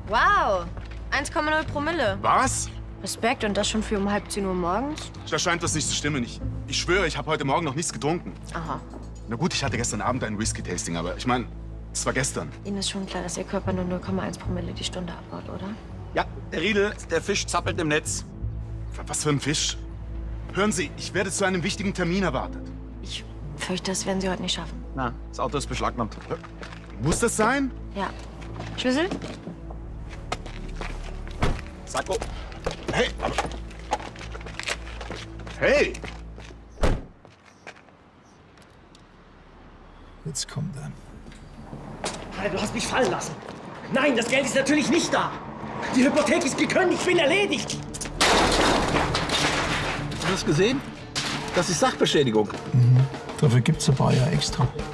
Wow, 1,0 Promille. Was? Respekt, und das schon für um halb 10 Uhr morgens? Da scheint das nicht zu stimmen. Ich schwöre, ich habe heute Morgen noch nichts getrunken. Aha. Na gut, ich hatte gestern Abend ein Whisky-Tasting, aber ich meine, es war gestern. Ihnen ist schon klar, dass Ihr Körper nur 0,1 Promille die Stunde abbaut, oder? Ja, Herr Riedel, der Fisch zappelt im Netz. Was für ein Fisch? Hören Sie, ich werde zu einem wichtigen Termin erwartet. Ich fürchte, das werden Sie heute nicht schaffen. Na, das Auto ist beschlagnahmt. Muss das sein? Ja. Schlüssel? Sakko. Hey, aber... Hey! Jetzt kommt er. Du hast mich fallen lassen. Nein, das Geld ist natürlich nicht da. Die Hypothek ist gekündigt, ich bin erledigt. Du hast gesehen? Das ist Sachbeschädigung. Dafür gibt's ein paar ja extra.